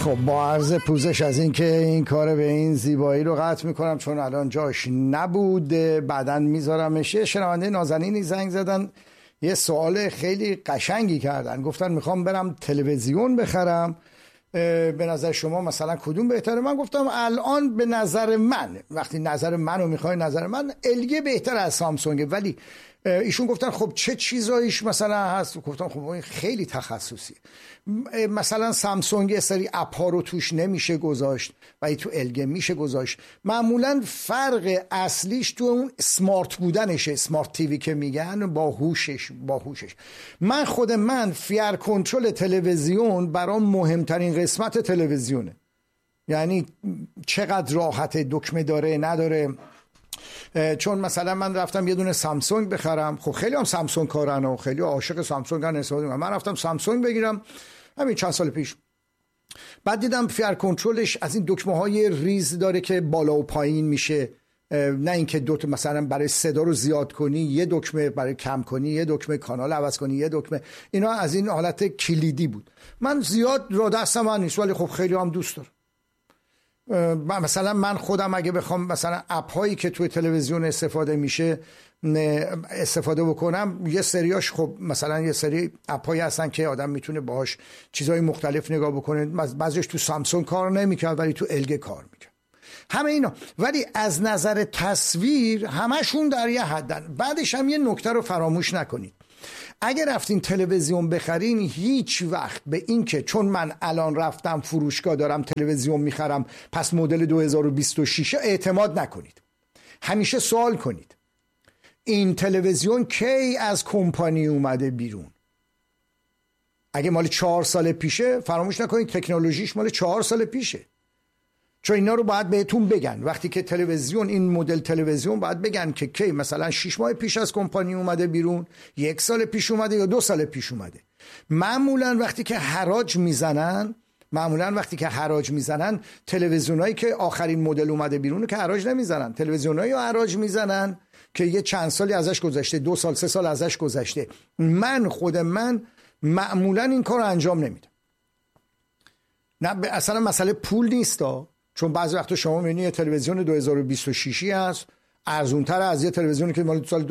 خب با عرض پوزش از این که این کار به این زیبایی رو قطع میکنم چون الان جاش نبود، بعدن میذارمش. شنونده نازنینی زنگ زدن، یه سوال خیلی قشنگی کردن، گفتن میخوام برم تلویزیون بخرم، به نظر شما مثلا کدوم بهتره؟ من گفتم الان به نظر من، وقتی نظر منو میخوای، نظر من LG بهتر از سامسونگ. ولی ایشون گفتن خب چه چیزایش مثلا هست؟ گفتم خب این خیلی تخصصی. مثلا سامسونگ یه سری اپ ها رو توش نمیشه گذاشت ولی تو LG میشه گذاشت. معمولا فرق اصلیش تو اون سمارت بودنشه، سمارت تیوی که میگن، با هوشش. من فیر کنترل تلویزیون برام مهمترین قسمت تلویزیونه، یعنی چقدر راحته، دکمه داره نداره. چون مثلا من رفتم یه دونه سامسونگ بخرم، خب خیلی هم سامسونگ کارن و خیلی عاشق سامسونگ هستن استفاده میکنن. من رفتم سامسونگ بگیرم همین چند سال پیش، بعد دیدم فیر کنترلش از این دکمه های ریز داره که بالا و پایین میشه، نه اینکه دوتا مثلا برای صدا رو زیاد کنی یه دکمه، برای کم کنی یه دکمه، کانال عوض کنی یه دکمه. اینا از این حالت کلیدی بود. من زیاد را دستم من نیست ولی خب خیلی هم دوست دارم. مثلا من خودم اگه بخوام مثلا اپ هایی که توی تلویزیون استفاده میشه استفاده بکنم، یه سریاش خب مثلا یه سری اپ هایی هستن که آدم میتونه باهاش چیزهای مختلف نگاه بکنه، بعضیش تو سامسونگ کار نمیکرد ولی تو LG کار میکرد، همه اینا. ولی از نظر تصویر همشون در یه حدن. بعدش هم یه نکته رو فراموش نکنید، اگه رفتین تلویزیون بخرین هیچ وقت به این که چون من الان رفتم فروشگاه دارم تلویزیون میخرم پس مدل 2026 اعتماد نکنید. همیشه سوال کنید این تلویزیون کی از کمپانی اومده بیرون. اگه مال 4 سال پیشه فراموش نکنید تکنولوژیش مال 4 سال پیشه، چون اینا رو باید بهتون بگن. وقتی که تلویزیون، این مدل تلویزیون باید بگن که کی مثلا 6 ماه پیش از کمپانی اومده بیرون، 1 سال پیش اومده یا 2 سال پیش اومده. معمولا وقتی که حراج میزنن تلویزیونایی که آخرین مدل اومده بیرون که حراج نمیزنن، تلویزیونایی رو حراج میزنن که یه چند سالی ازش گذشته، 2 سال 3 سال ازش گذشته. من معمولا این کار رو انجام نمیدم. نه اصلا مسئله پول نیستا، چون بعضی وقتا شما می‌بینید یه تلویزیون 2026 هست ارزان‌تر از یه تلویزیونی که مال سال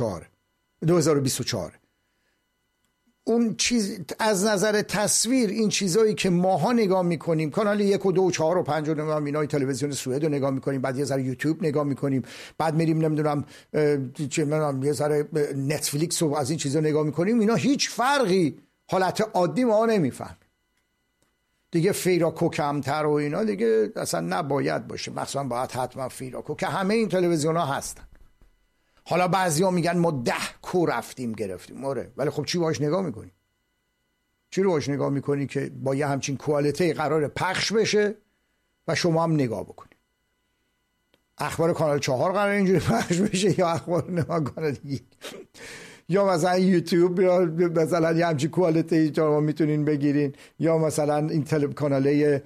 2024. اون چیز از نظر تصویر، این چیزایی که ماها نگاه می‌کنیم، کانال 1 و 2 و 4 و 5 و نمیدونم اینای تلویزیون سوئد رو نگاه می‌کنیم، بعد یه ذره یوتیوب نگاه می‌کنیم، بعد میریم نمیدونم یه ذره نتفلیکس و از این چیزا نگاه می‌کنیم، اینا هیچ فرقی حالت عادی ما نمی‌فهمیم. دیگه فیراکو کمتر و اینا دیگه اصلا نباید باشه، مثلا باید حتما فیراکو که همه این تلویزیون ها هستن. حالا بعضی ها میگن ما 10 کو رفتیم گرفتیم، ولی خب چی باش نگاه میکنی؟ چی رو باش نگاه میکنی که با یه همچین کوالیتی قرار پخش بشه و شما هم نگاه بکنی؟ اخبار کانال 4 قرار اینجوری پخش بشه یا اخبار نگاه کانال 1 یا مثلا یوتیوب، یا مثلا یه همچین کوالیتی شما میتونین بگیرین، یا مثلا این کاناله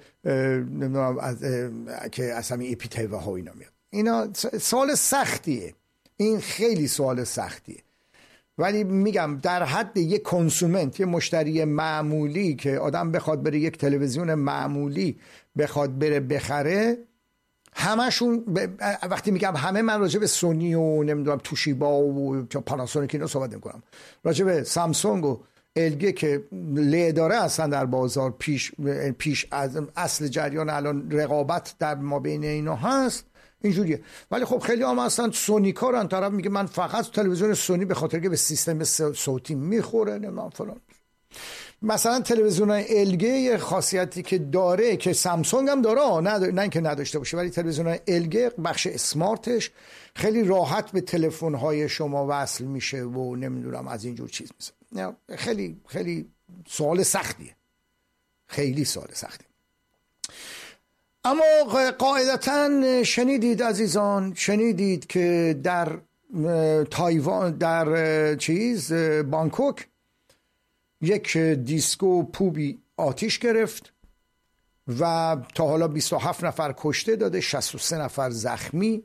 که اصلا ای پی تی و ها اینا میاد. اینا سوال سختیه، این خیلی سوال سختیه، ولی میگم در حد یک کنسومنت، یه مشتری معمولی که آدم بخواد بره یک تلویزیون معمولی بخواد بره بخره، همشون وقتی میگم همه، من راجع به سونی و نمیدونم توشیبا و پاناسونیک اینا صحبت نمی‌کنم، راجع به سامسونگ و LG که لیداره هستن در بازار، پیش از اصل جریان الان رقابت در ما بین اینا هست، اینجوریه. ولی خب خیلی هم هستن سونی کارن، طرف میگه من فقط تلویزیون سونی به خاطر که به سیستم صوتی میخوره نمیدونم فلان. مثلا تلویزیون LG یه خاصیتی که داره که سامسونگ هم داره، نه اینکه نداشته باشه، ولی تلویزیون LG بخش اسمارتش خیلی راحت به تلفن‌های شما وصل میشه و نمیدونم از اینجور چیز میشه. خیلی خیلی سوال سختیه، خیلی سوال سختیه. اما قاعدتاً شنیدید عزیزان، شنیدید که در تایوان، در بانکوک یک دیسکو پوبی آتیش گرفت و تا حالا 27 نفر کشته داده، 63 نفر زخمی.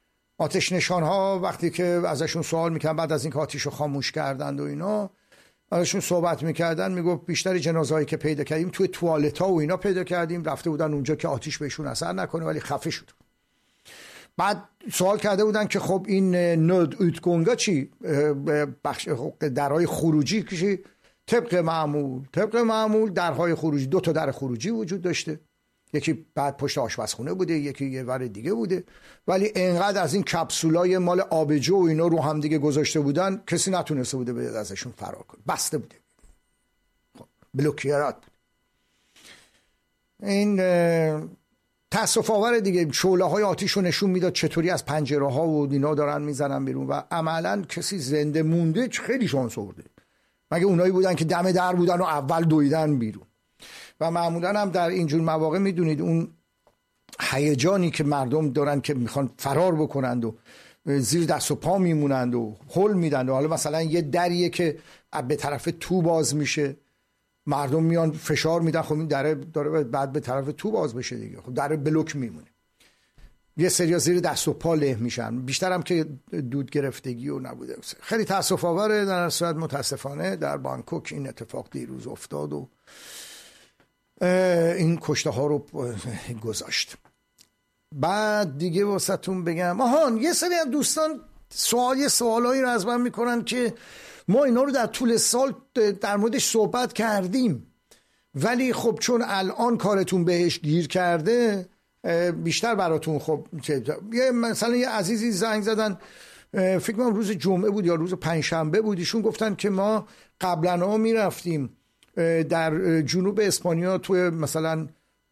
آتش نشان ها وقتی که ازشون سوال میکنن بعد از اینکه آتیشو خاموش کردند و اینا، ازشون صحبت میکردن، میگفت بیشتر جنازه‌هایی که پیدا کردیم توی توالت‌ها و اینا پیدا کردیم، رفته بودن اونجا که آتیش بهشون اثر نکنه ولی خفه شد. بعد سوال کرده بودن که خب این نود اوتگونگا چی؟ بخش درهای خروجی چی؟ طبق معمول درهای خروجی، 2 تا در خروجی وجود داشته، یکی بعد پشت آشپزخونه بوده، یکی یه ور دیگه بوده، ولی انقدر از این کپسولای مال آبجو و اینا رو هم دیگه گذاشته بودن کسی نتونسته بوده به ازشون فرار کنه، بسته بوده، خب بلوکیرات بود. این تأسف آور دیگه. شعله های آتیش رو نشون میداد چطوری از پنجره ها و اینا دارن میزنن بیرون و عملا کسی زنده مونده خیلی شانس آورده، مگه اونایی بودن که دم در بودن و اول دویدن بیرون. و معمولا هم در اینجور مواقع میدونید اون هیجانی که مردم دارن که میخوان فرار بکنند و زیر دست و پا میمونند و هل میدن و حالا مثلا یه دریه که به طرف تو باز میشه، مردم میان فشار میدن، خب این دره داره بعد به طرف تو باز بشه دیگه، خب دره بلوک میمونه، یه سری زیر دست و پا له میشن، بیشتر هم که دود گرفتگی و نبوده. خیلی تاسف آوره. در صورت متاسفانه در بانکوک این اتفاق دیروز افتاد و این کشته ها رو گذاشت. بعد دیگه واسهتون بگم یه سری از دوستان سوالایی رو از من میکنن که ما اینا رو در طول سال در موردش صحبت کردیم ولی خب چون الان کارتون بهش گیر کرده بیشتر براتون خب مثلا یه عزیزی زنگ زدن، فکر کنم روز جمعه بود یا روز پنجشنبه بود، ایشون گفتن که ما قبلا میرفتیم در جنوب اسپانیا توی مثلا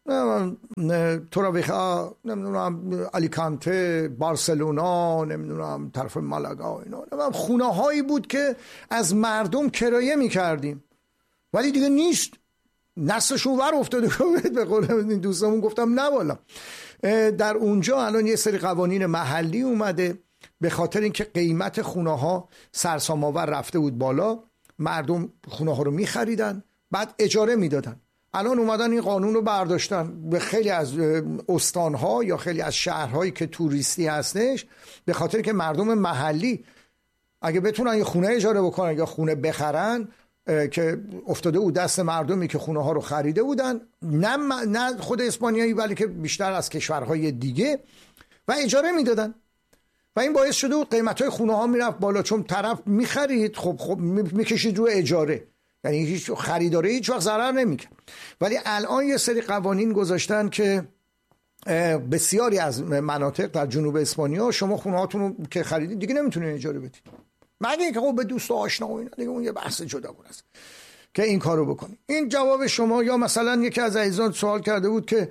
توراویخا، نمیدونم آلیکانته، بارسلونا، نمیدونم طرف مالاگا، اینا خونه هایی بود که از مردم کرایه میکردیم ولی دیگه نیست، نسلشون ور افتاده. به قول این دوستامون گفتم نه والا. در اونجا الان یه سری قوانین محلی اومده به خاطر اینکه قیمت خونه ها سرسام آور رفته بود بالا، مردم خونه ها رو میخریدن بعد اجاره میدادن. الان اومدن این قانون رو برداشتن به خیلی از استانها یا خیلی از شهرهایی که توریستی هستش، به خاطر که مردم محلی اگه بتونن یه خونه اجاره بکنن یا خونه بخرن که افتاده بود دست مردمی که خونه ها رو خریده بودن، نه خود اسپانیایی ولی که بیشتر از کشورهای دیگه، و اجاره میدادن و این باعث شده بود قیمت های خونه ها میرفت بالا، چون طرف میخرید خب میکشید رو اجاره، یعنی هیچ خریداره هیچ وقت ضرر نمیکنه. ولی الان یه سری قوانین گذاشتن که بسیاری از مناطق در جنوب اسپانیا شما خونه هاتون رو که خریدید دیگه نمیتونید اجاره بدید، مگه اینکه خب به دوست و آشنا و اینا، دیگه اون یه بحث جداگونه است که این کارو بکنید. این جواب شما. یا مثلا یکی از عزیزان سوال کرده بود که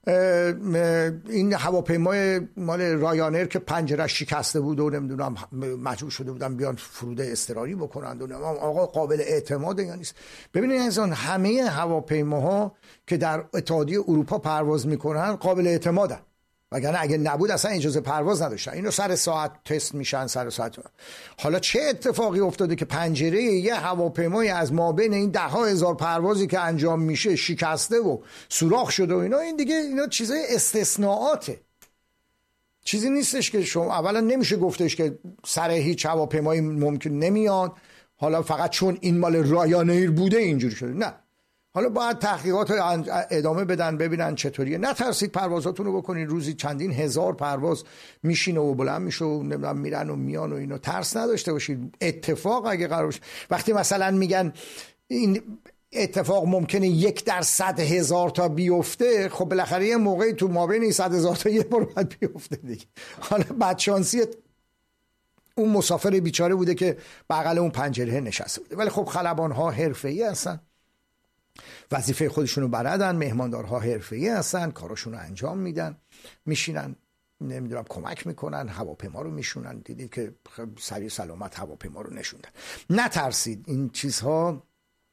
این هواپیمای مال رایانر که پنجره‌اش شکسته بود و نمیدونم مجبور شده بودن بیان فرود اضطراری بکنند و آقا قابل اعتماده یا نیست. ببینید عزیزان، همه هواپیماها که در اتحادیه اروپا پرواز میکنن قابل اعتمادن، وگرنه اگه نبود اصلا اجازه پرواز نداشتن. اینو سر ساعت تست میشن سر ساعت. حالا چه اتفاقی افتاده که پنجره یه هواپیمای از مابین این 10,000 پروازی که انجام میشه شکسته و سوراخ شده و اینا دیگه اینا چیزای استثناءاته، چیزی نیستش که شما اولا نمیشه گفتش که سر هیچ هواپیمایی ممکن نمیاد حالا فقط چون این مال رایانیر بوده اینجوری شده، نه. حالا باید تحقیقات ادامه بدن ببینن چطوریه. نترسید پروازاتون رو بکنین، روزی چندین هزار پرواز میشینه و بلند میشه و نمیدونم میرن و میان و اینو، ترس نداشته باشید. اتفاق اگه قرار باشه وقتی مثلا میگن این اتفاق ممکنه 1/100,000 تا بیفته، خب بالاخره یه موقعی تو مابین 100,000 تا یه بار باید بیفته دیگه. حالا بدشانسی اون مسافر بیچاره بوده که بغل اون پنجره نشسته بوده. ولی خب خلبان‌ها حرفه‌ای هستن، وظیفه خودشونو بلدن، مهماندارها حرفه‌ای هستن، کاراشونو انجام میدن، میشینن نمیدونم کمک میکنن، هواپیما رو میشونن. دیدید که سریع سلامت هواپیما رو نشوندن. نترسید، این چیزها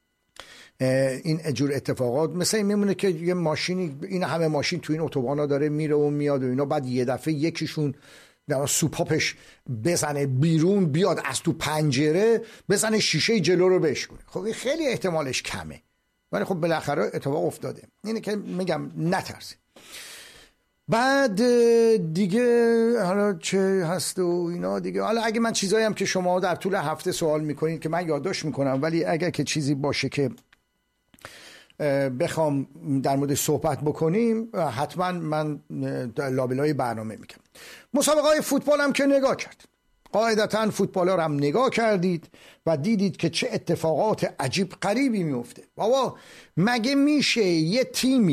این اجور اتفاقات مثل این میمونه که یه ماشینی، این همه ماشین تو این اتوبانا داره میره و میاد و اینا، بعد یه دفعه یکیشون سوپاپش بزنه بیرون بیاد از تو پنجره بزنه شیشه جلو رو بشکنه. خب این خیلی احتمالش کمه، ولی خب بالاخره اتفاق افتاده. اینه که میگم نترسید. بعد دیگه حالا چه هست و اینا دیگه. حالا اگه من چیزایی هم که شما در طول هفته سوال میکنید که من یادداشت میکنم، ولی اگر که چیزی باشه که بخوام در مورد صحبت بکنیم حتما من لابلای برنامه میگم. مسابقه های فوتبال هم که نگاه کرد، قاعدتا فوتبال ها رو هم نگاه کردید و دیدید که چه اتفاقات عجیب غریبی میفته. بابا مگه میشه یه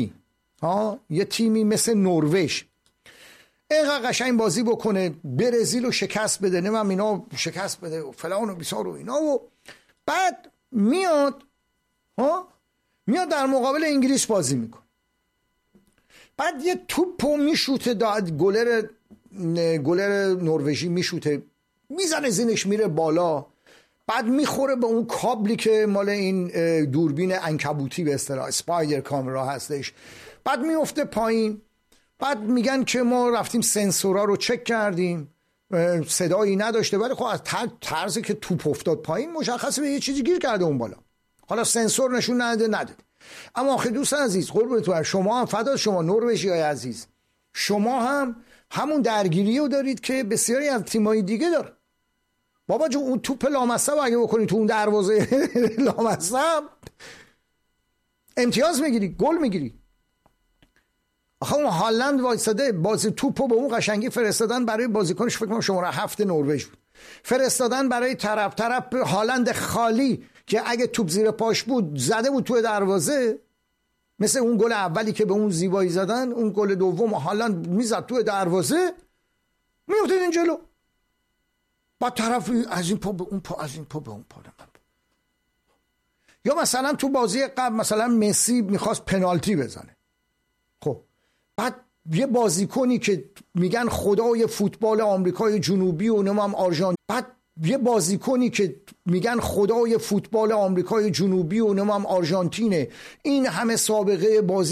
تیمی مثل نروژ اینقدر قشنگ بازی بکنه، برزیل رو شکست بده، نمیم اینا شکست بده و فلان و بیسار و اینا، و بعد میاد در مقابل انگلیس بازی میکنه، بعد یه توپو میشوته، گلر نروژی میشوته، میزنه زینش میره بالا، بعد میخوره به اون کابلی که مال این دوربین عنکبوتی به اصطلاح اسپایدر کامرا هستش، بعد میفته پایین. بعد میگن که ما رفتیم سنسورا رو چک کردیم، صدایی نداشته، ولی خب از طرزی که توپ افتاد پایین مشخصه به یه چیزی گیر کرده اون بالا. حالا سنسور نشون نداده. اما آخه دوستان عزیز، قربونتون شما هم فدا شما نروژیای عزیز، شما هم همون درگیری رو دارید که بسیاری از تیم‌های دیگه داره. بابا جو اون توپ لامصب اگه بکنی تو اون دروازه لامصب امتیاز میگیری، گل میگیری. آخه اون هالند وایساده بازی توپو به اون قشنگی فرستادن برای بازیکنش، فکر کنم شماره 7 نروژ بود، فرستادن برای طرف هالند خالی که اگه توپ زیر پاش بود زده بود تو دروازه، مثل اون گل اولی که به اون زیبایی زدن، اون گل دوم هالند میزد تو دروازه میافتاد این جلو، با طرف از این پا به اون پا، از این پا به اون پا. یا مثلا تو بازی قبل مثلا مسی میخواست پنالتی بزنه، خب بعد یه بازیکنی که میگن خدای فوتبال آمریکای جنوبی و نمام آرژانتین، بعد یه بازیکنی که میگن خدای فوتبال آمریکای جنوبی و نمام آرژانتینه، این همه سابقه بازی